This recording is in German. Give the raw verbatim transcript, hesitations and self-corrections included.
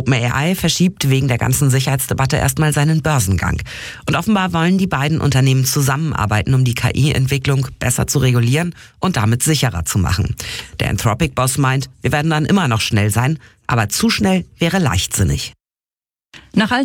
OpenAI verschiebt wegen der ganzen Sicherheitsdebatte erstmal seinen Börsengang. Und offenbar wollen die beiden Unternehmen zusammenarbeiten, um die K I-Entwicklung besser zu regulieren und damit sicherer zu machen. Der Anthropic-Boss meint, wir werden dann immer noch schnell sein, aber zu schnell wäre leichtsinnig. Nach all